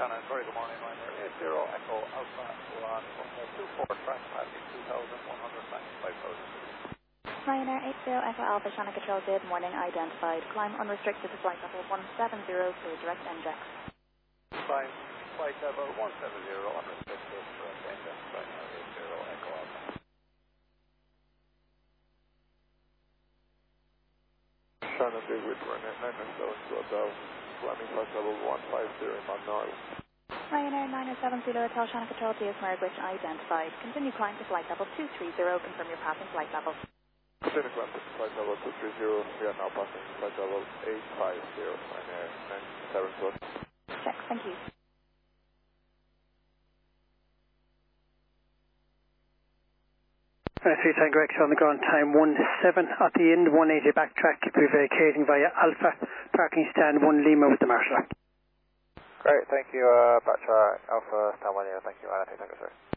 Shannon, very good morning, Ryanair 80 Echo Alpha 1 24 track passing 2,195,000. Ryanair 80 Echo Alpha Shannon Control, good morning, identified. Climb unrestricted to flight level 170 for direct NJAX. Climb flight level 170 unrestricted direct NJAX, Ryanair 80 Echo Alpha. Shannon big with Ryanair 970 Hotel, climbing flight level 150 in Mount Norris. Ryanair 970 Hotel Shannon Control, DS Merguich identified. Continue climb to flight level 230, confirm your passing flight level. Continue climb to flight level 230, we are now passing flight level 850, Ryanair 970 Hotel. Check, thank you. Three Tango X on the ground, time 17 at the end, 180 backtrack, we're vacating via Alpha, parking stand 1 Lima with the marshal. Great, thank you, backtrack Alpha, stand 1 Lima, thank you, Thank you, sir.